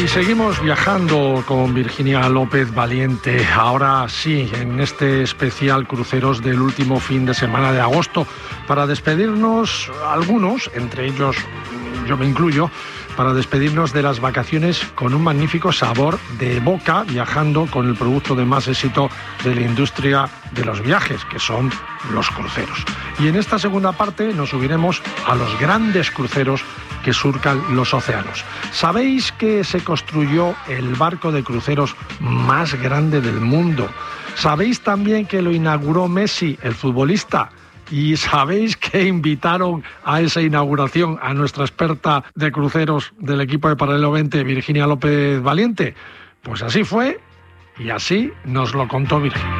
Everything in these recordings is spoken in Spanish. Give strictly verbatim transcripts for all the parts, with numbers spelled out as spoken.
seguimos viajando con Virginia López Valiente, ahora sí, en este especial cruceros del último fin de semana de agosto, para despedirnos algunos, entre ellos yo me incluyo, para despedirnos de las vacaciones con un magnífico sabor de boca, viajando con el producto de más éxito de la industria de los viajes, que son los cruceros. Y en esta segunda parte nos subiremos a los grandes cruceros que surcan los océanos. ¿Sabéis que se construyó el barco de cruceros más grande del mundo? ¿Sabéis también que lo inauguró Messi, el futbolista? ¿Y sabéis que invitaron a esa inauguración a nuestra experta de cruceros del equipo de Paralelo veinte, Virginia López Valiente? Pues así fue y así nos lo contó Virginia.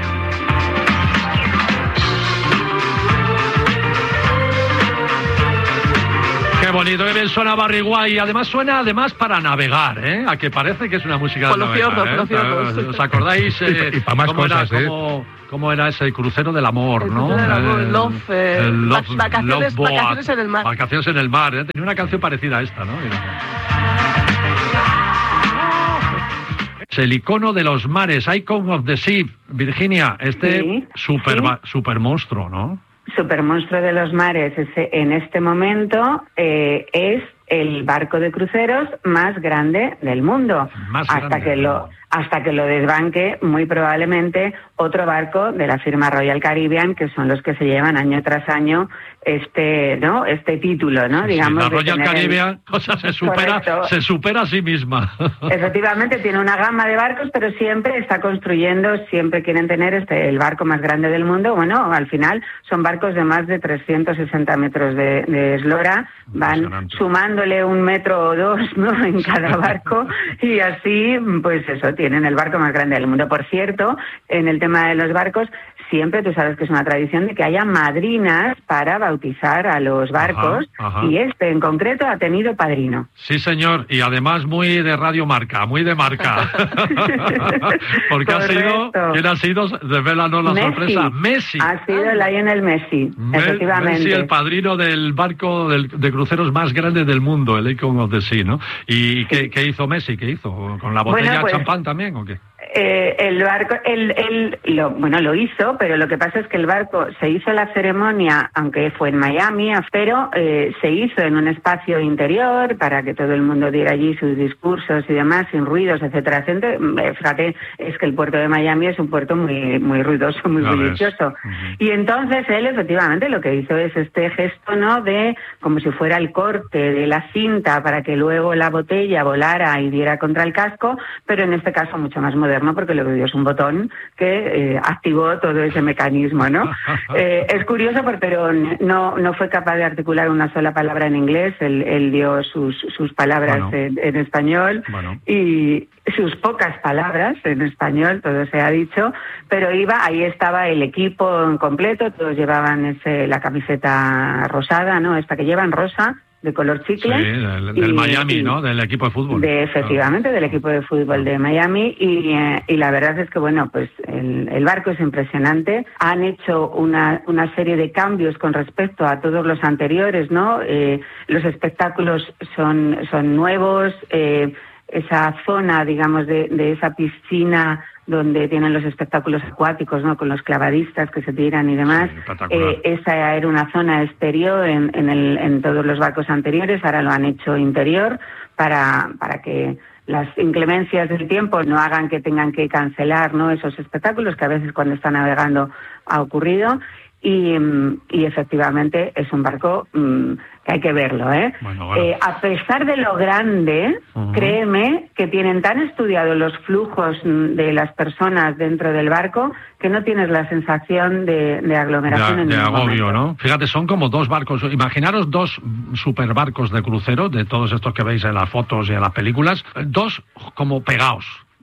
Qué bonito, qué bien suena Barriguay, y además suena además para navegar, ¿eh? A que parece que es una música de navegar, ¿eh? ¿Os acordáis? Eh, y, y para más cosas, era, ¿eh? Cómo, cómo era ese crucero del amor, el ¿no? Del amor, el love, eh, el love, vacaciones, love vacaciones en el mar. Vacaciones en el mar, ¿eh? Tenía una canción parecida a esta, ¿no? Es el icono de los mares, Icon of the Sea. Virginia, este sí, super, sí. super monstruo, ¿no? Supermonstruo de los mares, ese, en este momento eh, es el barco de cruceros más grande del mundo. Más hasta grande, que lo ¿no? hasta que lo desbanque muy probablemente otro barco de la firma Royal Caribbean, que son los que se llevan año tras año este, ¿no? Este título, ¿no? Sí, digamos. la Royal Caribbean, el... o sea, se supera, se supera a sí misma. Efectivamente, tiene una gama de barcos, pero siempre está construyendo, siempre quieren tener este el barco más grande del mundo. Bueno, al final son barcos de más de trescientos sesenta metros de, de eslora, van sumándole un metro o dos, ¿no? En cada barco, y así, pues eso, tienen el barco más grande del mundo. Por cierto, en el tema de los barcos, siempre tú sabes que es una tradición de que haya madrinas para bautizar a los barcos, ajá, ajá. Y este en concreto ha tenido padrino. Sí, señor, y además muy de Radio Marca, muy de marca. Porque correcto. Ha sido, ¿quién ha sido? Desvélanos la Messi. sorpresa. Messi. Ha sido Lionel Messi, Me efectivamente. Messi, el padrino del barco del, de cruceros más grande del mundo, el Icon of the Sea, ¿no? ¿Y qué, qué hizo Messi? ¿Qué hizo? ¿Con la botella bueno, pues, de champán también o qué? Eh, el barco, él, él lo, bueno, lo hizo, pero lo que pasa es que el barco se hizo la ceremonia, aunque fue en Miami, pero eh, se hizo en un espacio interior para que todo el mundo diera allí sus discursos y demás, sin ruidos, etcétera, etcétera. Fíjate, es que el puerto de Miami es un puerto muy, muy ruidoso, muy no bullicioso. Uh-huh. Y entonces él, efectivamente, lo que hizo es este gesto, ¿no? De como si fuera el corte de la cinta para que luego la botella volara y diera contra el casco, pero en este caso mucho más moderno, porque lo que dio es un botón que eh, activó todo ese mecanismo, ¿no? eh, es curioso, pero no no fue capaz de articular una sola palabra en inglés. Él, él dio sus sus palabras bueno. en, en español bueno. y sus pocas palabras en español, todo se ha dicho, pero iba, ahí estaba el equipo en completo, todos llevaban ese, la camiseta rosada, ¿no? Esta que llevan rosa, de color chicle. Sí, del, del y, Miami, y, ¿no? Del equipo de fútbol. De, efectivamente, del equipo de fútbol de Miami. Y, eh, y la verdad es que, bueno, pues el, el barco es impresionante. Han hecho una, una serie de cambios con respecto a todos los anteriores, ¿no? Eh, los espectáculos son, son nuevos. Eh, esa zona, digamos, de, de esa piscina donde tienen los espectáculos acuáticos, ¿no? Con los clavadistas que se tiran y demás. Sí, eh, esa era una zona exterior en, en, el, en todos los barcos anteriores, ahora lo han hecho interior para, para que las inclemencias del tiempo no hagan que tengan que cancelar, ¿no? Esos espectáculos que a veces cuando están navegando ha ocurrido. Y, y efectivamente es un barco mmm, que hay que verlo, ¿eh? Bueno, bueno. Eh, a pesar de lo grande, uh-huh. créeme que tienen tan estudiados los flujos de las personas dentro del barco que no tienes la sensación de, de aglomeración de, en de ningún agobio, momento. ¿no? Fíjate, son como dos barcos. Imaginaros dos superbarcos de crucero, de todos estos que veis en las fotos y en las películas, dos como pegados.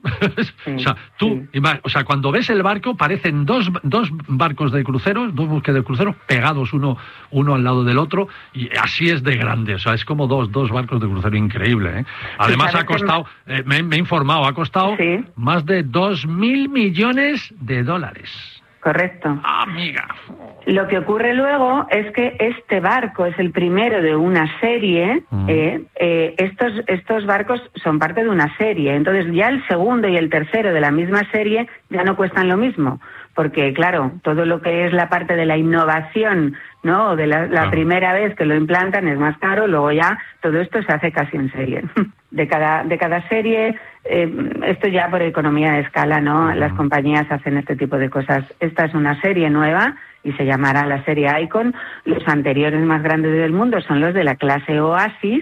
Sí, o sea, tú, sí. o sea, cuando ves el barco parecen dos, dos barcos de cruceros, dos buques de cruceros pegados uno, uno al lado del otro, y así es de grande. O sea, es como dos, dos barcos de crucero, increíble, ¿eh? Además ha costado, eh, me, me he informado, ha costado sí. más de dos mil millones de dólares. correcto. Amiga. Lo que ocurre luego es que este barco es el primero de una serie. Uh-huh. eh, eh, estos, estos barcos son parte de una serie. Entonces ya el segundo y el tercero de la misma serie ya no cuestan lo mismo. Porque, claro, todo lo que es la parte de la innovación, ¿no? De la, la uh-huh. primera vez que lo implantan es más caro, luego ya todo esto se hace casi en serie. De cada, de cada serie, eh, esto ya por economía de escala, ¿no? Uh-huh. Las compañías hacen este tipo de cosas. Esta es una serie nueva y se llamará la serie Icon. Los anteriores más grandes del mundo son los de la clase Oasis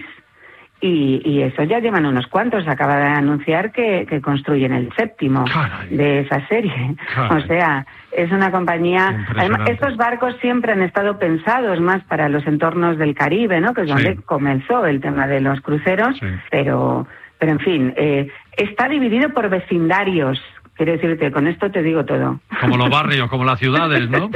y, y esos ya llevan unos cuantos. Acaba de anunciar que, que construyen el séptimo Caray. de esa serie. Caray. O sea, es una compañía... Además, estos barcos siempre han estado pensados más para los entornos del Caribe, ¿no? Que es donde sí. comenzó el tema de los cruceros, sí. pero, pero en fin, eh, está dividido por vecindarios. Quiero decirte, con esto te digo todo. Como los barrios, como las ciudades, ¿no?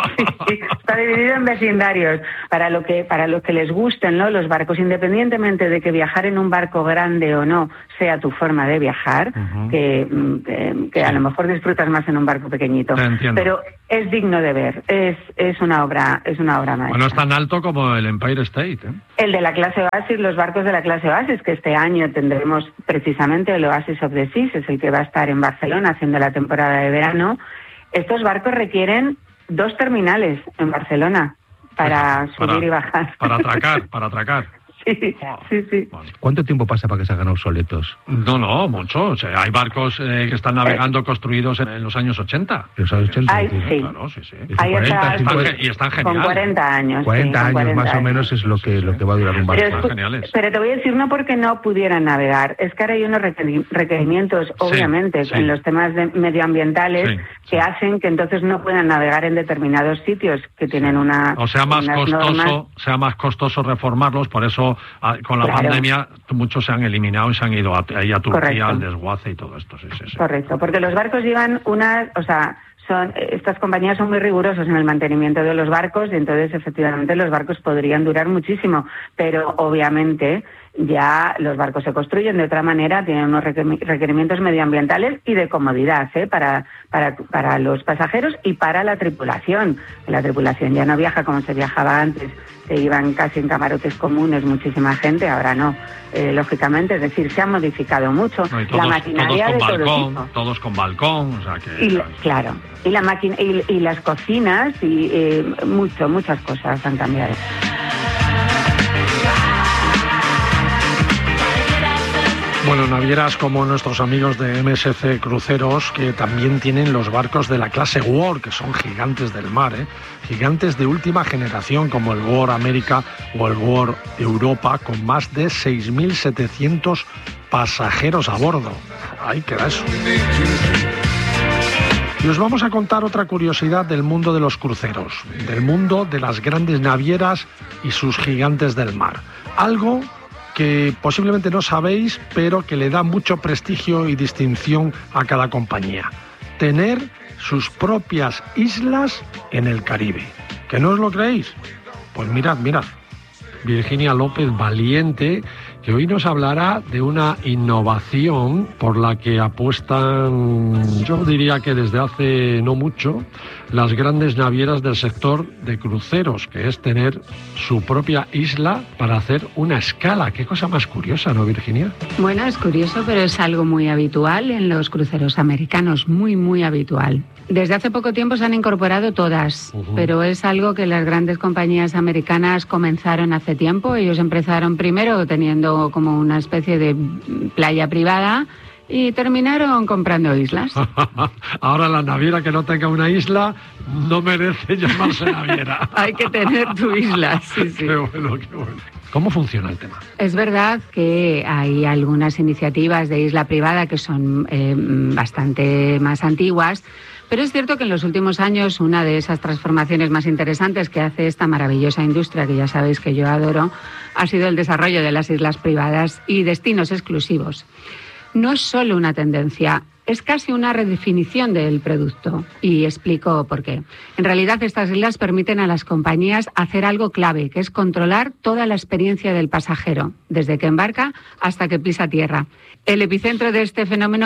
Sí, está dividido en vecindarios. Para lo que para los que les gusten, ¿no? Los barcos, independientemente de que viajar en un barco grande o no sea tu forma de viajar, uh-huh. que, que, que sí. a lo mejor disfrutas más en un barco pequeñito. Pero es digno de ver. Es es una obra es una obra maestra. Bueno, es tan alto como el Empire State, ¿eh? El de la clase Oasis, los barcos de la clase Oasis, que este año tendremos precisamente el Oasis of the Seas, es el que va a estar en Barcelona haciendo la temporada de verano. Estos barcos requieren dos terminales en Barcelona para, para subir y bajar. Para atracar, para atracar. Sí, sí, sí. ¿Cuánto tiempo pasa para que se hagan obsoletos? No, no, mucho. O sea, hay barcos eh, que están navegando construidos en, en los años ochenta. ¿En los años ochenta? Ay, sí. Claro, sí, sí. Ahí cuarenta, está, están, y están geniales. Con cuarenta años. cuarenta sí, años cuarenta más años. o menos es lo que, lo que va a durar un barco. Pero, geniales. pero te voy a decir, no porque no pudieran navegar, es que ahora hay unos requerimientos, obviamente, sí, sí. en los temas de medioambientales sí, que sí. hacen que entonces no puedan navegar en determinados sitios que tienen sí. una... O sea, más costoso, sea más costoso reformarlos, por eso con la claro. pandemia muchos se han eliminado y se han ido a, ahí a Turquía, Correcto. al desguace y todo esto. Sí, sí, sí. Correcto, porque los barcos llevan unas... O sea, son estas compañías son muy rigurosos en el mantenimiento de los barcos y entonces efectivamente los barcos podrían durar muchísimo, pero obviamente ya los barcos se construyen de otra manera, tienen unos requerimientos medioambientales y de comodidad ¿eh? para, para, para los pasajeros y para la tripulación. La tripulación ya no viaja como se viajaba antes, se iban casi en camarotes comunes muchísima gente, ahora no, eh, lógicamente, es decir, se ha modificado mucho. No, todos, la maquinaria todos con de balcón, todo tipo. Todos con balcón, o sea que... Y, claro, y, la máquina, y, y las cocinas y eh, mucho, muchas cosas han cambiado. Bueno, navieras como nuestros amigos de M S C Cruceros, que también tienen los barcos de la clase War, que son gigantes del mar, ¿eh? Gigantes de última generación, como el War América o el War Europa, con más de seis mil setecientos pasajeros a bordo. Ahí queda eso. Y os vamos a contar otra curiosidad del mundo de los cruceros, del mundo de las grandes navieras y sus gigantes del mar. Algo que posiblemente no sabéis, pero que le da mucho prestigio y distinción a cada compañía. Tener sus propias islas en el Caribe. ¿Que no os lo creéis? Pues mirad, mirad. Virginia López Valiente, que hoy nos hablará de una innovación por la que apuestan, yo diría que desde hace no mucho, las grandes navieras del sector de cruceros, que es tener su propia isla para hacer una escala. Qué cosa más curiosa, ¿no, Virginia? Bueno, es curioso, pero es algo muy habitual en los cruceros americanos, muy, muy habitual. Desde hace poco tiempo se han incorporado todas, uh-huh. pero es algo que las grandes compañías americanas comenzaron hace tiempo. Ellos empezaron primero teniendo como una especie de playa privada y terminaron comprando islas. Ahora la naviera que no tenga una isla no merece llamarse naviera. Hay que tener tu isla, sí, sí. Qué bueno, qué bueno. ¿Cómo funciona el tema? Es verdad que hay algunas iniciativas de isla privada que son eh, bastante más antiguas, pero es cierto que en los últimos años una de esas transformaciones más interesantes que hace esta maravillosa industria, que ya sabéis que yo adoro, ha sido el desarrollo de las islas privadas y destinos exclusivos. No es solo una tendencia, es casi una redefinición del producto. Y explico por qué. En realidad, estas islas permiten a las compañías hacer algo clave, que es controlar toda la experiencia del pasajero, desde que embarca hasta que pisa tierra. El epicentro de este fenómeno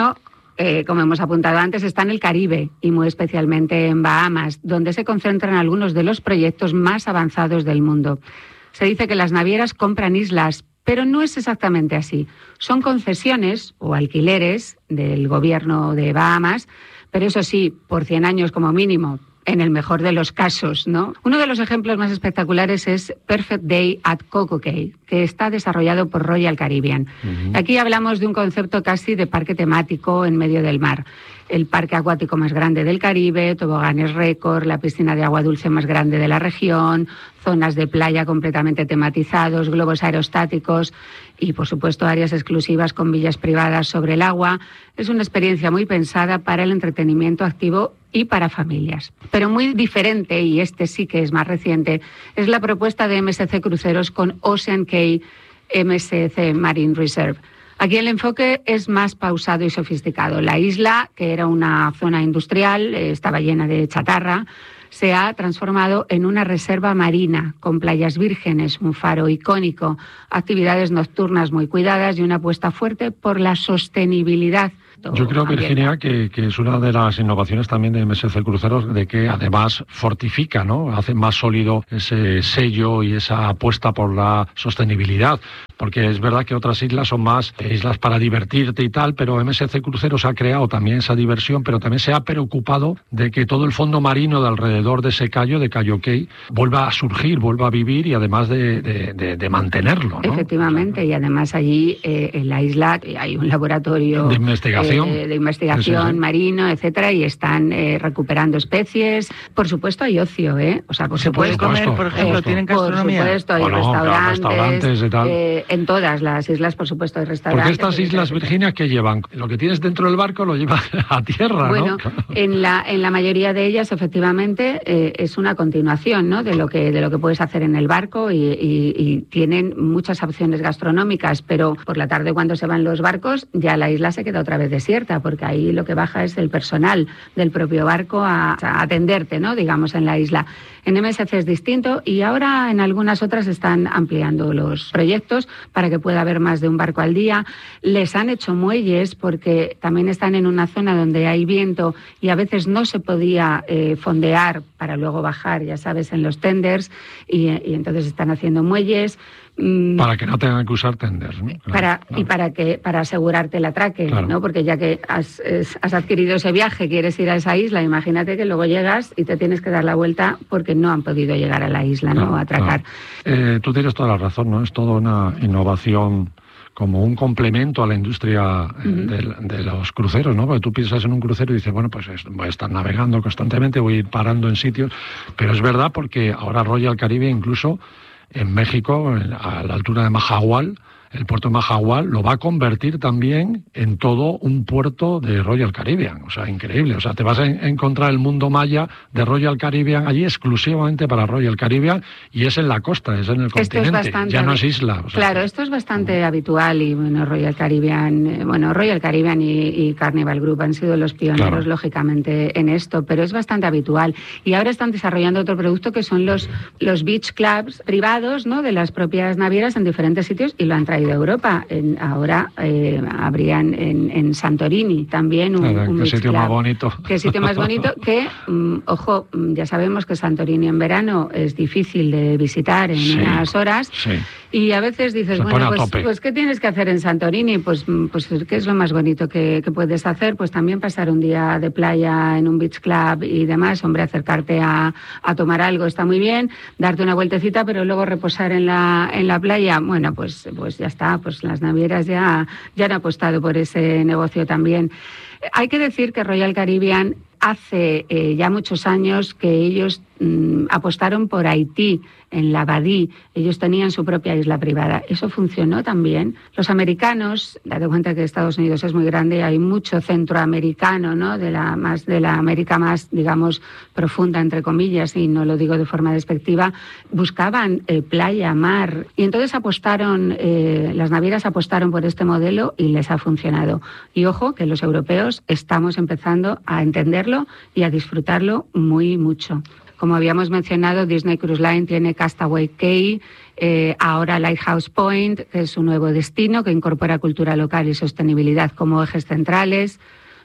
eh, como hemos apuntado antes, está en el Caribe y muy especialmente en Bahamas, donde se concentran algunos de los proyectos más avanzados del mundo. Se dice que las navieras compran islas, pero no es exactamente así. Son concesiones o alquileres del gobierno de Bahamas, pero eso sí, por cien años como mínimo, en el mejor de los casos, ¿no? Uno de los ejemplos más espectaculares es Perfect Day at Coco Cay, que está desarrollado por Royal Caribbean. Uh-huh. Aquí hablamos de un concepto casi de parque temático en medio del mar. El parque acuático más grande del Caribe, toboganes récord, la piscina de agua dulce más grande de la región, zonas de playa completamente tematizados, globos aerostáticos y, por supuesto, áreas exclusivas con villas privadas sobre el agua. Es una experiencia muy pensada para el entretenimiento activo y para familias. Pero muy diferente, y este sí que es más reciente, es la propuesta de M S C Cruceros con Ocean Cay M S C Marine Reserve. Aquí el enfoque es más pausado y sofisticado. La isla, que era una zona industrial, estaba llena de chatarra, se ha transformado en una reserva marina con playas vírgenes, un faro icónico, actividades nocturnas muy cuidadas y una apuesta fuerte por la sostenibilidad. Yo creo, Virginia, que, que es una de las innovaciones también de M S C Cruceros, de que además fortifica, ¿no? Hace más sólido ese sello y esa apuesta por la sostenibilidad. Porque es verdad que otras islas son más islas para divertirte y tal, pero M S C Cruceros ha creado también esa diversión, pero también se ha preocupado de que todo el fondo marino de alrededor de ese callo, de Cayo Cay, vuelva a surgir, vuelva a vivir y además de, de, de, de mantenerlo, ¿no? Efectivamente, y además allí eh, en la isla hay un laboratorio de investigación, eh, de investigación sí, sí. marino, etcétera, y están eh, recuperando especies. Por supuesto hay ocio, ¿eh? O sea, por ¿Se supuesto, puede comer, por ejemplo? Eh, ¿Tienen gastronomía? Por supuesto, hay bueno, restaurantes, claro, restaurantes y tal. Eh, en todas las islas, por supuesto, hay restaurantes. Porque estas islas, Virginia, ¿qué llevan? Lo que tienes dentro del barco lo llevas a tierra, bueno, ¿no? Bueno, en la, en la mayoría de ellas, efectivamente, eh, es una continuación, ¿no? de lo que de lo que puedes hacer en el barco y, y, y tienen muchas opciones gastronómicas, pero por la tarde cuando se van los barcos ya la isla se queda otra vez desierta, porque ahí lo que baja es el personal del propio barco a, a atenderte, ¿no? digamos, en la isla. En M S C es distinto y ahora en algunas otras están ampliando los proyectos para que pueda haber más de un barco al día. Les han hecho muelles porque también están en una zona donde hay viento y a veces no se podía eh, fondear para luego bajar, ya sabes, en los tenders y, y entonces están haciendo muelles. Para que no tengan que usar tenders, ¿no? Claro, para, claro. Y para que para asegurarte el atraque, claro. ¿no? Porque ya que has, es, has adquirido ese viaje, quieres ir a esa isla, imagínate que luego llegas y te tienes que dar la vuelta porque no han podido llegar a la isla, claro, ¿no? A atracar. Claro. Eh, tú tienes toda la razón, ¿no? Es toda una innovación como un complemento a la industria uh-huh. de, de los cruceros, ¿no? Porque tú piensas en un crucero y dices, bueno, pues voy a estar navegando constantemente, voy a ir parando en sitios, pero es verdad porque ahora Royal Caribbean incluso en México, a la altura de Mahahual, el puerto de Mahahual lo va a convertir también en todo un puerto de Royal Caribbean. O sea, increíble. O sea, te vas a encontrar el mundo maya de Royal Caribbean allí exclusivamente para Royal Caribbean y es en la costa, es en el continente. Esto es bastante, ya no es isla. O sea, claro, esto es bastante uh, habitual y bueno, Royal Caribbean, eh, bueno, Royal Caribbean y, y Carnival Group han sido los pioneros, claro. lógicamente, en esto, pero es bastante habitual. Y ahora están desarrollando otro producto que son los, los beach clubs privados, ¿no? De las propias navieras en diferentes sitios y lo han traído de Europa. En, ahora eh, habrían en, en Santorini también un, claro, un qué sitio club. Más bonito. Qué sitio más bonito que, um, ojo, ya sabemos que Santorini en verano es difícil de visitar en sí, unas horas. Sí. Y a veces dices, Se bueno, pues, pues ¿qué tienes que hacer en Santorini? Pues, pues ¿qué es lo más bonito que, que puedes hacer? Pues también pasar un día de playa en un beach club y demás. Hombre, acercarte a, a tomar algo está muy bien, darte una vueltecita, pero luego reposar en la, en la playa. Bueno, pues, pues ya está, pues las navieras ya, ya han apostado por ese negocio también. Hay que decir que Royal Caribbean hace eh, ya muchos años que ellos mmm, apostaron por Haití, en la Badí. Ellos tenían su propia isla privada. Eso funcionó también. Los americanos, date cuenta que Estados Unidos es muy grande, hay mucho centroamericano, ¿no? De la más de la América más, digamos, profunda, entre comillas, y no lo digo de forma despectiva, buscaban eh, playa, mar. Y entonces apostaron, eh, las navieras apostaron por este modelo y les ha funcionado. Y ojo, que los europeos estamos empezando a entenderlo y a disfrutarlo muy mucho. Como habíamos mencionado, Disney Cruise Line tiene Castaway Cay, eh, ahora Lighthouse Point, que es un nuevo destino que incorpora cultura local y sostenibilidad como ejes centrales.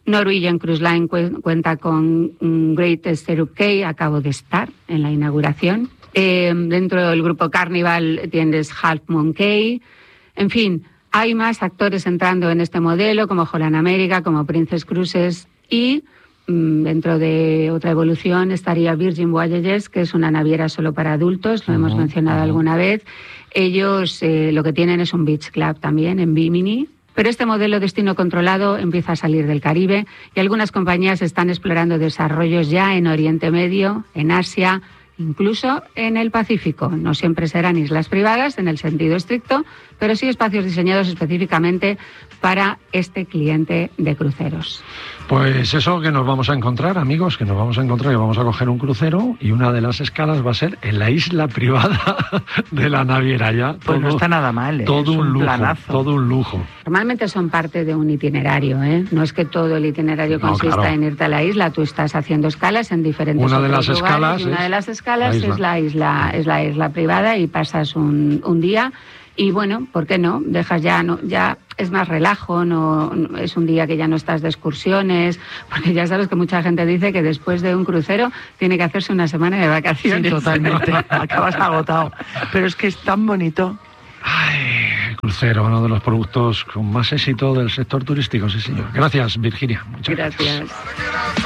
Norwegian Cruise Line cu- cuenta con un Great Stirrup Cay, acabo de estar en la inauguración. Eh, dentro del grupo Carnival tienes Half Moon Cay. En fin, hay más actores entrando en este modelo, como Holland America, como Princess Cruises, y mmm, dentro de otra evolución estaría Virgin Voyages, que es una naviera solo para adultos, lo uh-huh, hemos mencionado uh-huh. alguna vez. Ellos eh, lo que tienen es un beach club también en Bimini. Pero este modelo destino controlado empieza a salir del Caribe y algunas compañías están explorando desarrollos ya en Oriente Medio, en Asia, incluso en el Pacífico. No siempre serán islas privadas en el sentido estricto, pero sí espacios diseñados específicamente para este cliente de cruceros. Pues eso que nos vamos a encontrar, amigos, que nos vamos a encontrar, que vamos a coger un crucero y una de las escalas va a ser en la isla privada de la naviera ya. Pues todo, no está nada mal, ¿eh? Todo es un, un lujo, planazo. Todo un lujo. Normalmente son parte de un itinerario, ¿eh? No es que todo el itinerario no, consista claro. en irte a la isla, tú estás haciendo escalas en diferentes una de las lugares, escalas y una es de las escalas la es la isla, es la isla privada y pasas un, un día. Y bueno, ¿por qué no? Dejas ya, no, ya es más relajo, no, no es un día que ya no estás de excursiones, porque ya sabes que mucha gente dice que después de un crucero tiene que hacerse una semana de vacaciones. Sí, totalmente, acabas agotado. Pero es que es tan bonito. Ay, el crucero, uno de los productos con más éxito del sector turístico, sí señor. Gracias, Virginia. Muchas gracias. Gracias.